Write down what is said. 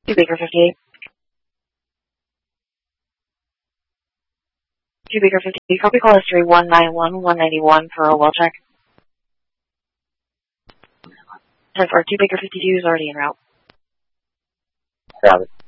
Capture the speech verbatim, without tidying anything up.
two Baker fifty-eight. two Baker fifty-eight, copy call history one nine one one ninety-one for a well check. ten four, two Baker fifty-two is already en route. Got it.